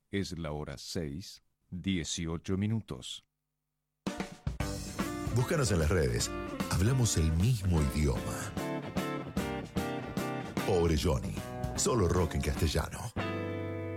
Es la hora 6:18. Búscanos en las redes. Hablamos el mismo idioma. Pobre Johnny. Solo rock en castellano.